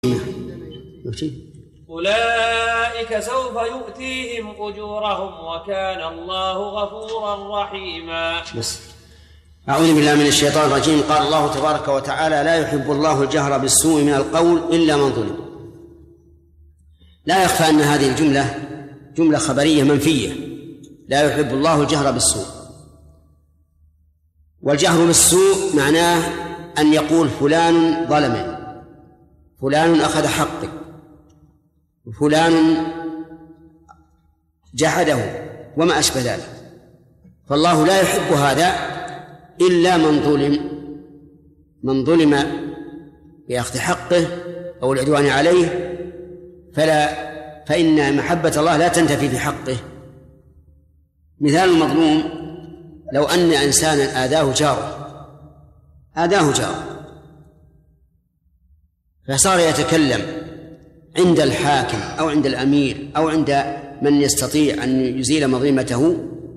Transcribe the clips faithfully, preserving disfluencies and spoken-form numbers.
أولئك سوف يؤتيهم أجورهم وكان الله غفورا رحيما. بس. أعوذ بالله من الشيطان الرجيم. قال الله تبارك وتعالى: لا يحب الله الجهر بالسوء من القول إلا من ظلم. لا يخفى أن هذه الجملة جملة خبرية منفية. لا يحب الله الجهر بالسوء، والجهر بالسوء معناه أن يقول فلان ظلم، فلان أخذ حقي، فلان جحده وما أشبه ذلك. فالله لا يحب هذا إلا من ظلم، من ظلم بأخذ حقه أو العدوان عليه فلا فإن محبة الله لا تنتفي في حقه. مثال المظلوم: لو أن إنسانا آذاه جاره آذاه جاره فصار يتكلم عند الحاكم أو عند الأمير أو عند من يستطيع أن يزيل مظلمته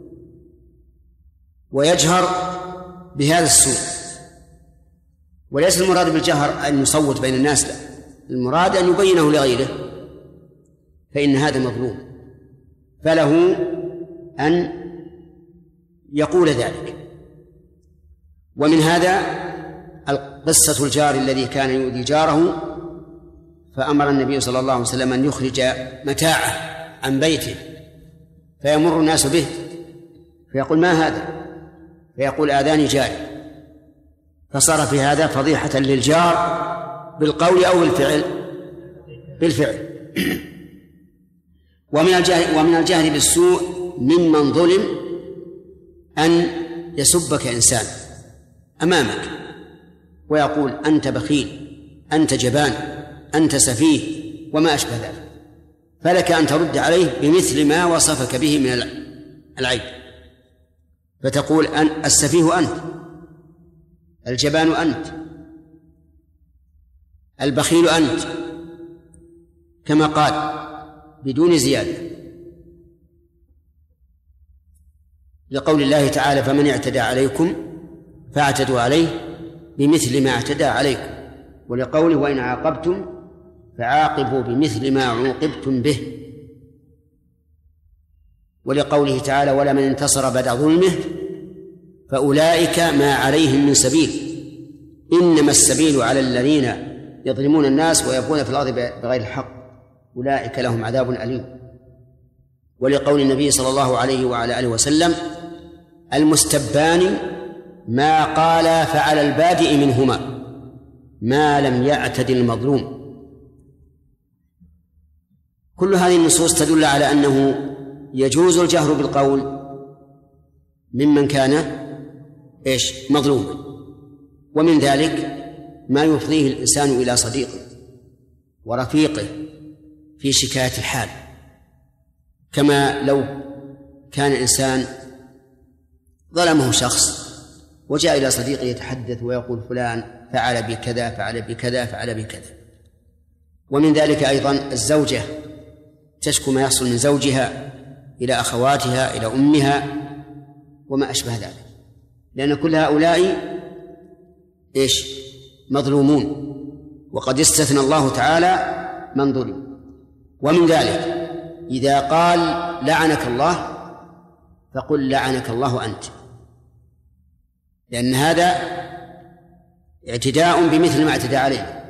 ويجهر بهذا السوء. وليس المراد بالجهر أن يصوت بين الناس، لا، المراد أن يبينه لغيره، فإن هذا مظلوم، فله أن يقول ذلك. ومن هذا قصة الجار الذي كان يؤذي جاره، فأمر النبي صلى الله عليه وسلم أن يخرج متاعه عن بيته، فيمر الناس به فيقول: ما هذا؟ فيقول: آذاني جاري. فصار في هذا فضيحة للجار بالقول أو بالفعل بالفعل ومن الجهل ومن الجهل بالسوء ممن ظلم أن يسبك إنسان أمامك ويقول: أنت بخيل، أنت جبان، أنت سفيه وما أشبه ذلك، فلك أن ترد عليه بمثل ما وصفك به من العيب، فتقول: أن السفيه أنت، الجبان أنت، البخيل أنت، كما قال بدون زيادة، لقول الله تعالى: فمن اعتدى عليكم فاعتدوا عليه بمثل ما اعتدى عليكم، ولقوله: وإن عاقبتم فعاقبوا بمثل ما عوقبتم به، ولقوله تعالى: ولمن انتصر بعد ظلمه فأولئك ما عليهم من سبيل إنما السبيل على الذين يظلمون الناس ويبغون في الأرض بغير الحق أولئك لهم عذاب أليم. ولقول النبي صلى الله عليه وعلى آله وسلم: المستبان ما قال فعلى البادئ منهما ما لم يعتد المظلوم. كل هذه النصوص تدل على أنه يجوز الجهر بالقول ممن كان إيش مظلوما، ومن ذلك ما يفضيه الإنسان إلى صديقه ورفيقه في شكاية الحال، كما لو كان الإنسان ظلمه شخص وجاء إلى صديقه يتحدث ويقول: فلان فعل بكذا فعل بكذا فعل بكذا. ومن ذلك أيضا الزوجة تشكو ما يحصل من زوجها إلى أخواتها إلى أمها وما أشبه ذلك، لأن كل هؤلاء إيش مظلومون، وقد استثنى الله تعالى من ظلم. ومن ذلك إذا قال لعنك الله فقل لعنك الله أنت، لأن هذا اعتداء بمثل ما اعتدى عليه.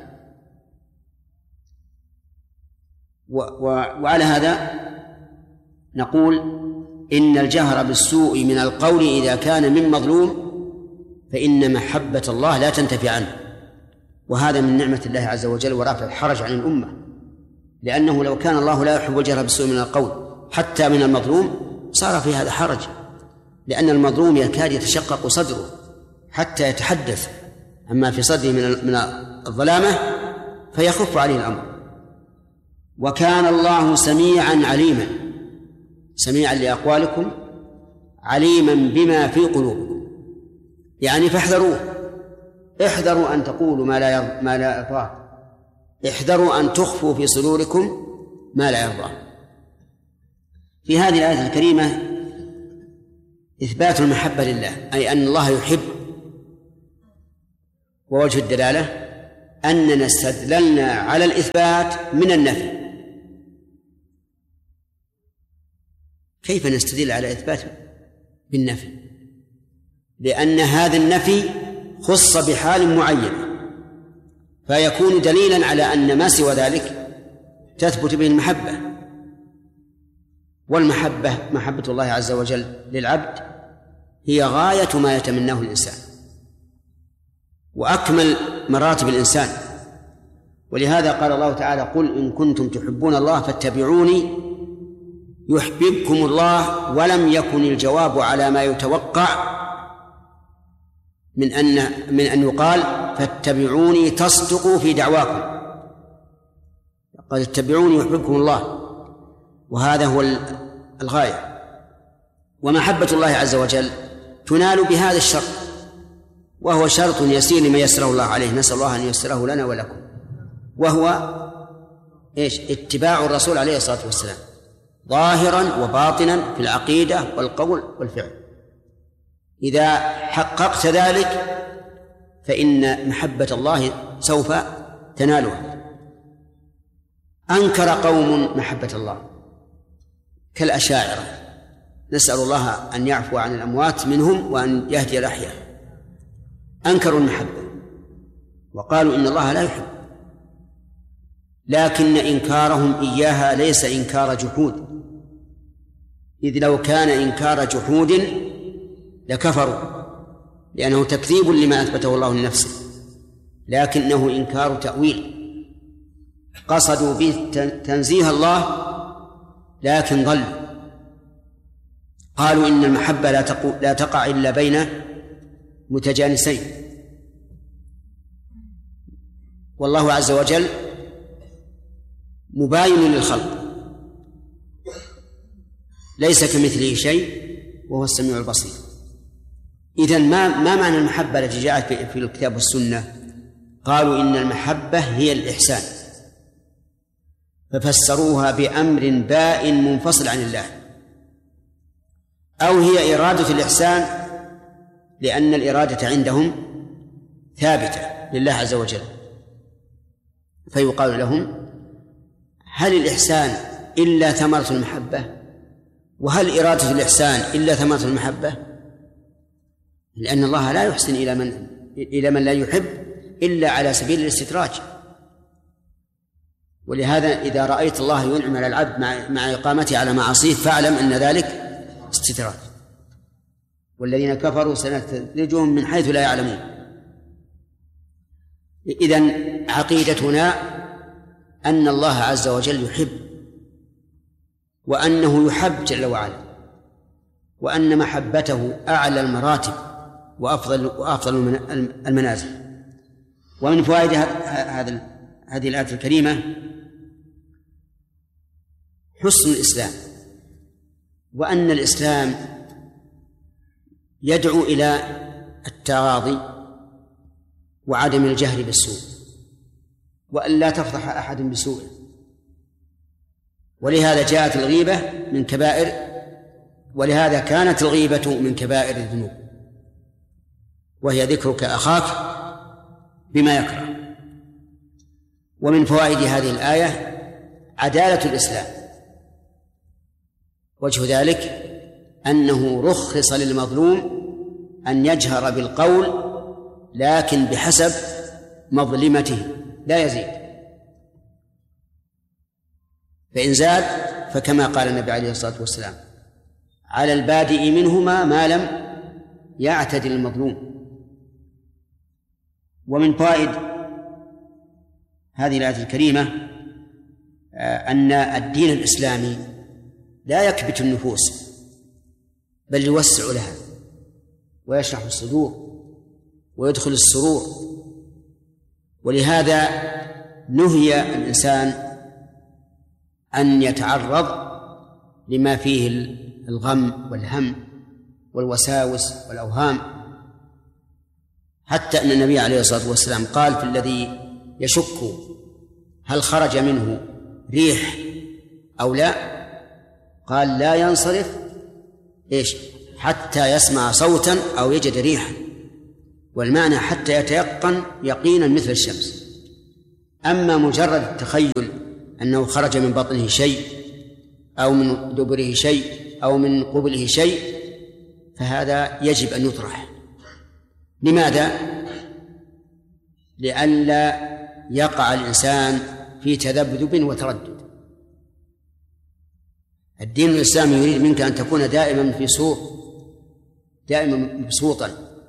و و وعلى هذا نقول إن الجهر بالسوء من القول إذا كان من مظلوم فإن محبة الله لا تنتفي عنه، وهذا من نعمة الله عز وجل ورافع الحرج عن الأمة، لأنه لو كان الله لا يحب الجهر بالسوء من القول حتى من المظلوم صار في هذا حرج، لأن المظلوم يكاد يتشقق صدره حتى يتحدث عما في صدره من الظلامة فيخف عليه الأمر. وكان الله سميعا عليما، سميعا لأقوالكم عليما بما في قلوبكم، يعني فاحذروه، احذروا أن تقولوا ما لا ما لا يرضاه، احذروا أن تخفوا في صدوركم ما لا يرضاه. في هذه الآية الكريمة إثبات المحبة لله، أي أن الله يحب، ووجه الدلالة أننا استدللنا على الإثبات من النفي. كيف نستدل على الإثبات بالنفي؟ لأن هذا النفي خص بحال معينة، فيكون دليلا على أن ما سوى ذلك تثبت به المحبة. والمحبة محبة الله عز وجل للعبد هي غاية ما يتمناه الإنسان وأكمل مراتب الإنسان. ولهذا قال الله تعالى: قل إن كنتم تحبون الله فاتبعوني يحببكم الله. ولم يكن الجواب على ما يتوقع من أن من أن يقال فاتبعوني تصدقوا في دعواكم. قال اتبعوني يحببكم الله، وهذا هو الغاية. ومحبة الله عز وجل تنال بهذا الشرط، وهو شرط يسير لمن يسره الله عليه، نسأل الله أن ييسره لنا ولكم، وهو إيش؟ اتباع الرسول عليه الصلاة والسلام ظاهرا وباطنا في العقيدة والقول والفعل. إذا حققت ذلك فإن محبة الله سوف تنالها. أنكر قوم محبة الله كالأشاعرة، نسأل الله أن يعفو عن الأموات منهم وأن يهدي الأحياء. أنكروا المحبة وقالوا إن الله لا يحب، لكن إنكارهم إياها ليس إنكار جحود، إذ لو كان إنكار جحود لكفروا، لأنه تكذيب لما أثبته الله لنفسه، لكنه إنكار تأويل. قصدوا به تنزيه الله لكن ضلوا. قالوا إن المحبة لا, لا تقع إلا بين متجانسين، والله عز وجل مباين للخلق ليس كمثله شيء وهو السميع البصير. إذن ما ما معنى المحبة التي جاءت في الكتاب والسنة؟ قالوا إن المحبة هي الإحسان، ففسروها بأمر بائن منفصل عن الله، أو هي إرادة الإحسان لأن الإرادة عندهم ثابتة لله عز وجل، فيقال لهم: هل الإحسان إلا ثمرة المحبة؟ وهل إرادة الإحسان إلا ثمرة المحبة؟ لأن الله لا يحسن إلى من إلى من لا يحب إلا على سبيل الاستدراج. ولهذا إذا رأيت الله ينعم على العبد مع, مع إقامته على معاصيه فاعلم أن ذلك استدراج. والذين كفروا سنستدرجهم من حيث لا يعلمون. إذن عقيدتنا أن الله عز وجل يحب، وأنه يحب جل وعلا، وأن محبته أعلى المراتب وأفضل وأفضل المنازل. ومن فوائد هذا هذه الآية الكريمة حسن الإسلام، وأن الإسلام يدعو إلى التغاضي وعدم الجهر بالسوء، وأن لا تفضح أحد بسوء. ولهذا جاءت الغيبة من كبائر، ولهذا كانت الغيبة من كبائر الذنوب، وهي ذكرك أخاك بما يكره. ومن فوائد هذه الآية عدالة الإسلام، وجه ذلك أنه رخص للمظلوم أن يجهر بالقول لكن بحسب مظلمته لا يزيد، فإن زاد فكما قال النبي عليه الصلاة والسلام: على البادئ منهما ما لم يعتدل المظلوم. ومن فوائد هذه الآية الكريمة أن الدين الإسلامي لا يكبت النفوس بل يوسع لها ويشرح الصدور ويدخل السرور. ولهذا نهي الإنسان أن يتعرض لما فيه الغم والهم والوساوس والأوهام، حتى أن النبي عليه الصلاة والسلام قال في الذي يشك هل خرج منه ريح أو لا، قال: لا ينصرف إيش حتى يسمع صوتا أو يجد ريحا، والمعنى حتى يتيقن يقينا مثل الشمس. أما مجرد التخيل أنه خرج من بطنه شيء أو من دبره شيء أو من قبله شيء فهذا يجب أن يطرح. لماذا؟ لئلا يقع الإنسان في تذبذب وتردد. الدين الإسلامي يريد منك أن تكون دائما في سور، دائما مبسوطا.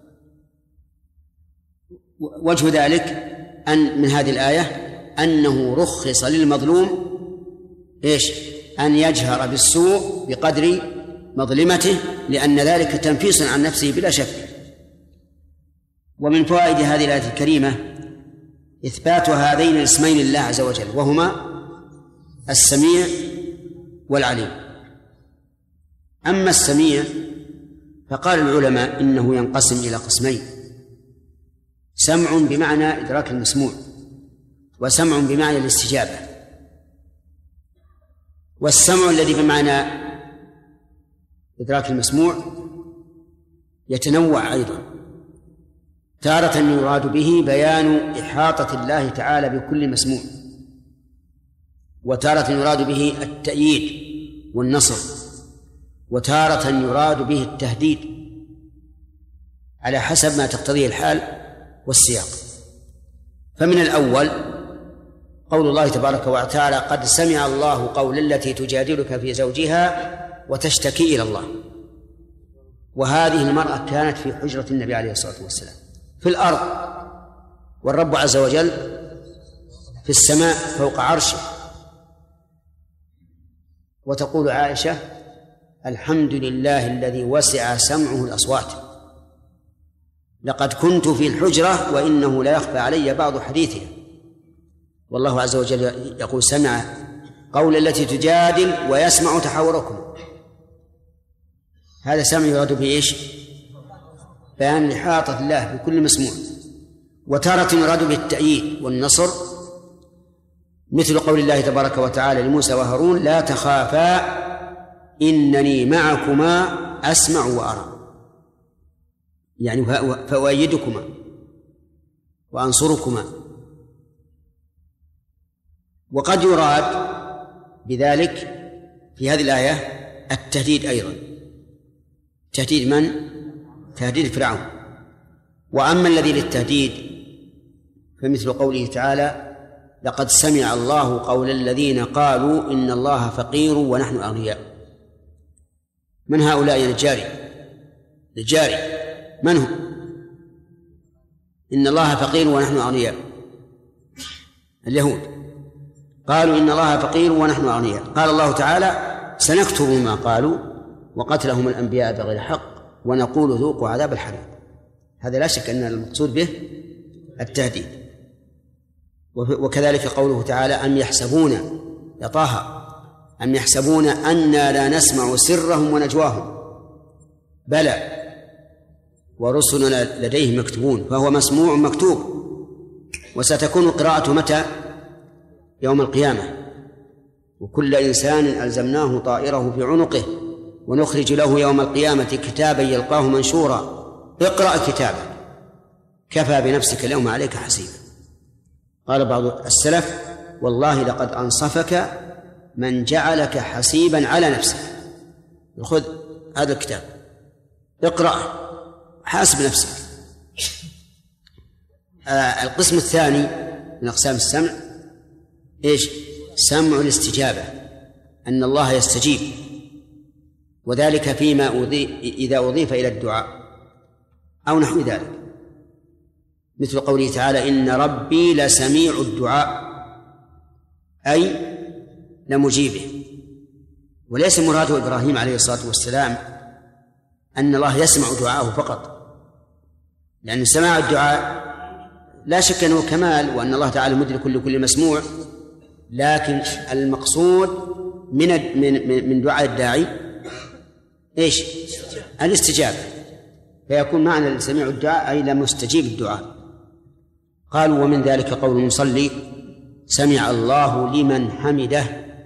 وجه ذلك أن من هذه الآية أنه رخص للمظلوم إيش؟ أن يجهر بالسوء بقدر مظلمته، لأن ذلك تنفيس عن نفسه بلا شك. ومن فوائد هذه الآية الكريمة إثبات هذين الاسمين لله عز وجل، وهما السميع والعليم. أما السميع فقال العلماء إنه ينقسم إلى قسمين: سمع بمعنى إدراك المسموع، وسمع بمعنى الاستجابة. والسمع الذي بمعنى إدراك المسموع يتنوع أيضا، تارة يراد به بيان إحاطة الله تعالى بكل مسموع، وتارة يراد به التأييد والنصر، وتارة يراد به التهديد على حسب ما تقتضيه الحال والسياق. فمن الأول قول الله تبارك وتعالى: قد سمع الله قول التي تجادلك في زوجها وتشتكي إلى الله. وهذه المرأة كانت في حجرة النبي عليه الصلاة والسلام في الأرض، والرب عز وجل في السماء فوق عرشه. وتقول عائشة: الحمد لله الذي وسع سمعه الأصوات، لقد كنت في الحجرة وإنه لا يخفى علي بعض حديثها. والله عز وجل يقول: سمع قول التي تجادل ويسمع تحاوركم. هذا سمع يراد به إيش؟ بيان إحاطة الله بكل مسموع. وتارة يراد به التأييد والنصر، مثل قول الله تبارك وتعالى لموسى وهارون: لا تخافا إنني معكما أسمع وأرى، يعني فأؤيدكما وأنصركما. وقد يراد بذلك في هذه الآية التهديد أيضا. تهديد من؟ تهديد فرعون. وأما الذي للتهديد فمثل قوله تعالى: لقد سمع الله قول الذين قالوا إن الله فقير ونحن أغنياء. من هؤلاء الجاري؟ الجاري من هم؟ إن الله فقير ونحن أغنياء. اليهود قالوا إن الله فقير ونحن أغنياء. قال الله تعالى: سنكتب ما قالوا وقتلهم الأنبياء بغير حق ونقول ذوقوا عذاب الحريق. هذا لا شك أن المقصود به التهديد. وكذلك قوله تعالى: أم يحسبون يا طه أم يحسبون أنا لا نسمع سرهم ونجواهم بلى ورسلنا لديه مكتوبون. فهو مسموع مكتوب. وستكون قراءته متى؟ يوم القيامة. وكل إنسان ألزمناه طائره في عنقه ونخرج له يوم القيامة كتابا يلقاه منشورا اقرأ كتابك كفى بنفسك اليوم عليك حسيبا. قال بعض السلف: والله لقد أنصفك من جعلك حسيبا على نفسك. خذ هذا الكتاب اقرأ حاسب نفسك. آه القسم الثاني من أقسام السمع إيش؟ سمع الاستجابة، أن الله يستجيب، وذلك فيما أضيف إذا أضيف إلى الدعاء أو نحو ذلك، مثل قوله تعالى: إن ربي لسميع الدعاء، أي لمجيبه. وليس مراد إبراهيم عليه الصلاة والسلام أن الله يسمع دعاءه فقط، لأن سماع الدعاء لا شك أنه كمال، وأن الله تعالى مدرك لكل مسموع، لكن المقصود من من من دعاء الداعي ايش؟ الاستجابة. فيكون معنى سميع الدعاء أي لمستجيب الدعاء. قالوا: ومن ذلك قول المصلي: سمع الله لمن حمده،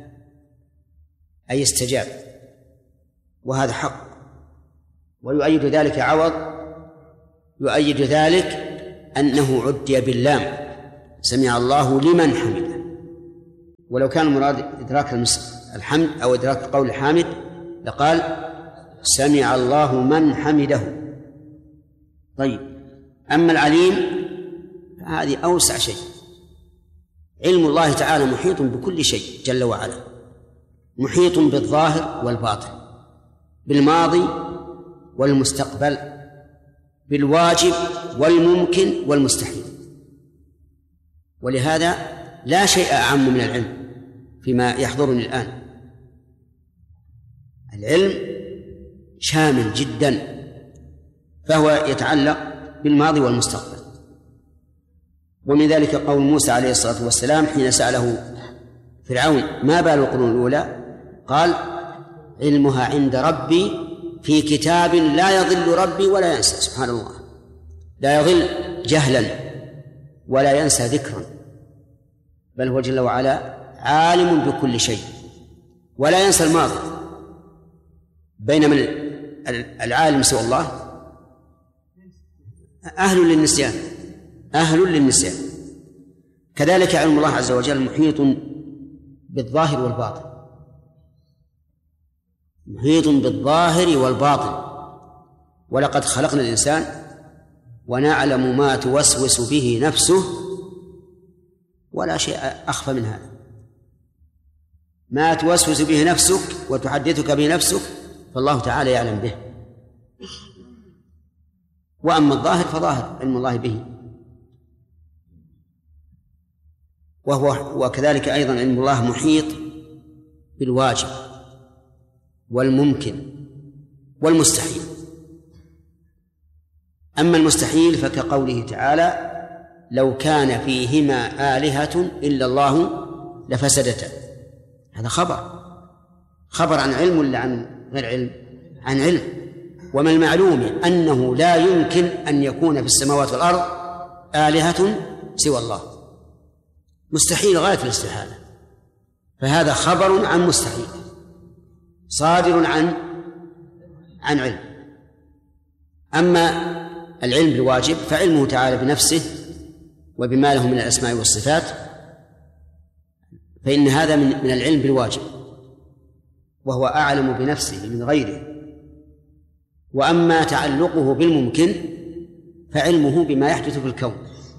أي استجاب. وهذا حق. ويؤيد ذلك عوض، يؤيد ذلك أنه عدي باللام سمع الله لمن حمده. ولو كان المراد إدراك الحمد أو إدراك قول الحامد لقال سمع الله من حمده. طيب، أما العليم هذه أوسع شيء. علم الله تعالى محيط بكل شيء جل وعلا، محيط بالظاهر والباطن، بالماضي والمستقبل، بالواجب والممكن والمستحيل. ولهذا لا شيء أعم من العلم فيما يحضرني الآن. العلم شامل جدا، فهو يتعلق بالماضي والمستقبل. ومن ذلك قول موسى عليه الصلاة والسلام حين سأله فرعون ما بال القرون الأولى قال علمها عند ربي في كتاب لا يضل ربي ولا ينسى. سبحان الله، لا يضل جهلا ولا ينسى ذكرا، بل هو جل وعلا عالم بكل شيء ولا ينسى الماضي. بينما العالم سوى الله أهل للنسيان، أهل للنسيان. كذلك علم الله عز وجل محيط بالظاهر والباطن، محيط بالظاهر والباطن. ولقد خلقنا الإنسان ونعلم ما توسوس به نفسه، ولا شيء أخفى من هذا. ما توسوس به نفسك وتحدثك به نفسك فالله تعالى يعلم به. وأما الظاهر فظاهر علم الله به. وهو وكذلك أيضا علم الله محيط بالواجب والممكن والمستحيل. أما المستحيل فكقوله تعالى لو كان فيهما آلهة إلا الله لفسدتا. هذا خبر خبر عن علم ولا عن غير علم؟ عن علم. ومن المعلوم أنه لا يمكن أن يكون في السماوات والأرض آلهة سوى الله، مستحيل غاية الاستحالة. فهذا خبر عن مستحيل صادر عن عن علم. أما العلم بالواجب فعلمه تعالى بنفسه وبما له من الأسماء والصفات، فإن هذا من من العلم بالواجب، وهو أعلم بنفسه من غيره. وأما تعلقه بالممكن فعلمه بما يحدث في الكون.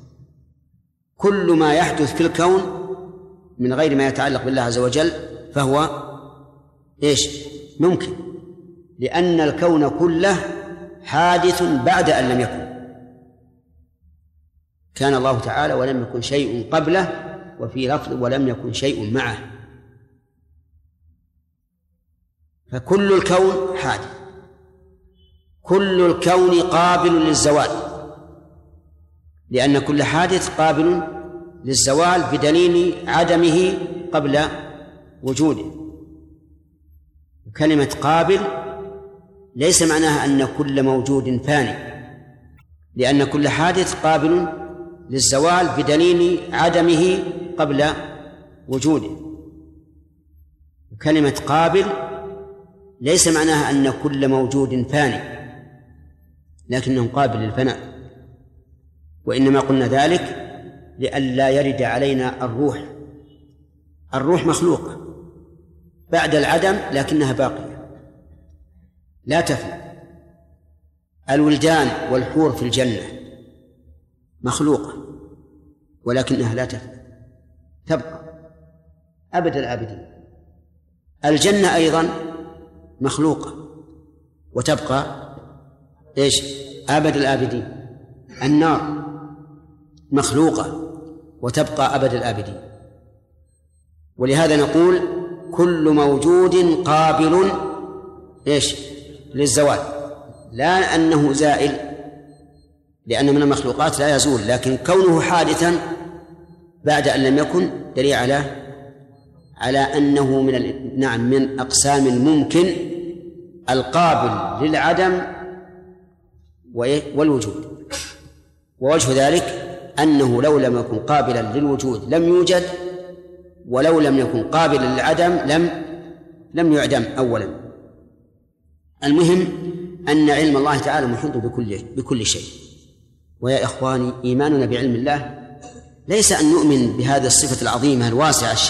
كل ما يحدث في الكون من غير ما يتعلق بالله عز وجل فهو إيش؟ ممكن، لأن الكون كله حادث بعد أن لم يكن. كان الله تعالى ولم يكن شيء قبله، وفي لفظ ولم يكن شيء معه. فكل الكون حادث، كل الكون قابل للزوال، لأن كل حادث قابل للزوال بدليل عدمه قبل وجوده. كلمة قابل ليس معناها أن كل موجود فاني، لأن كل حادث قابل للزوال بدليل عدمه قبل وجوده. كلمة قابل ليس معناها أن كل موجود فاني، لكنه قابل للفناء. وإنما قلنا ذلك لئلا يرد علينا الروح. الروح مخلوقة بعد العدم لكنها باقية لا تفنى. الولدان والحور في الجنة مخلوقة ولكنها لا تفنى، تبقى أبد الآبدين. الجنة أيضا مخلوقة وتبقى إيش؟ أبد الآبدين. النار مخلوقة وتبقى أبد الآبدين. ولهذا نقول كل موجود قابل إيش؟ للزوال، لا أنه زائل، لأن من المخلوقات لا يزول، لكن كونه حادثا بعد أن لم يكن دليل على على أنه من ال... نعم من أقسام الممكن القابل للعدم والوجود. ووجه ذلك أنه لو لم يكن قابلا للوجود لم يوجد، ولو لم يكن قابلا للعدم لم لم يعدم أولا. المهم أن علم الله تعالى محيط بكل بكل شيء. ويا إخواني، إيماننا بعلم الله ليس أن نؤمن بهذه الصفة العظيمة الواسعة